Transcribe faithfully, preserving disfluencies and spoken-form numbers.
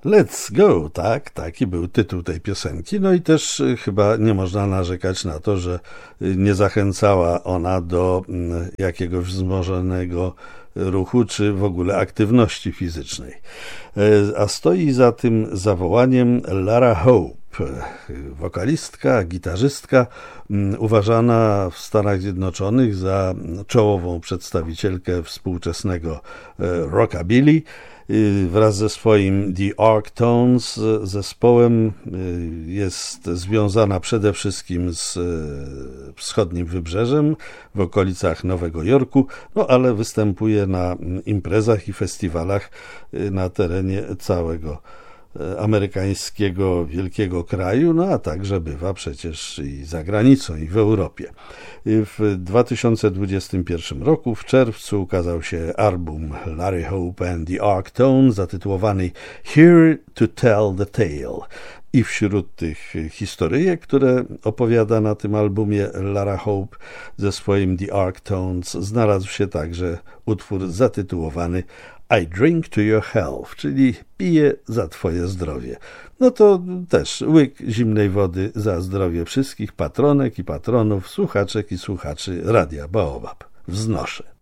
Let's go, tak, taki był tytuł tej piosenki. No i też chyba nie można narzekać na to, że nie zachęcała ona do jakiegoś wzmożonego ruchu, czy w ogóle aktywności fizycznej. A stoi za tym zawołaniem Lara Hope, wokalistka, gitarzystka, uważana w Stanach Zjednoczonych za czołową przedstawicielkę współczesnego rockabilly. Wraz ze swoim The Arctones zespołem jest związana przede wszystkim z wschodnim wybrzeżem, w okolicach Nowego Jorku, no ale występuje na imprezach i festiwalach na terenie całego amerykańskiego wielkiego kraju, no a także bywa przecież i za granicą, i w Europie. W dwa tysiące dwudziestym pierwszym roku, w czerwcu, ukazał się album Larry Hope and the Arctones zatytułowany Here to Tell the Tale. I wśród tych historyjek, które opowiada na tym albumie Lara Hope ze swoim The Arctones, znalazł się także utwór zatytułowany I drink to your health, czyli piję za twoje zdrowie. No to też łyk zimnej wody za zdrowie wszystkich patronek i patronów, słuchaczek i słuchaczy Radia Baobab. Wznoszę.